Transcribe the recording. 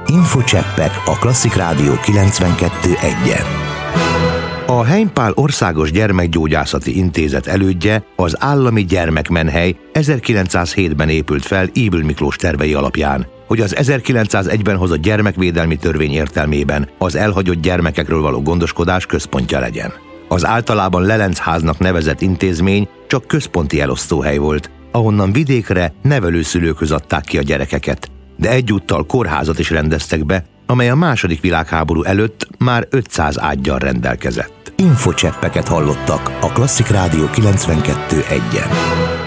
Infocseppek a Klasszik Rádió 92.1-en. A Heimpál Országos Gyermekgyógyászati Intézet elődje, az Állami Gyermekmenhely 1907-ben épült fel Ybl Miklós tervei alapján, hogy az 1901-ben hozott gyermekvédelmi törvény értelmében az elhagyott gyermekekről való gondoskodás központja legyen. Az általában Lelencháznak nevezett intézmény csak központi elosztóhely volt, ahonnan vidékre nevelőszülőkhöz adták ki a gyerekeket, de egyúttal kórházat is rendeztek be, amely a II. Világháború előtt már 500 ággyal rendelkezett. Infocseppeket hallottak a Klasszik Rádió 92.1-en.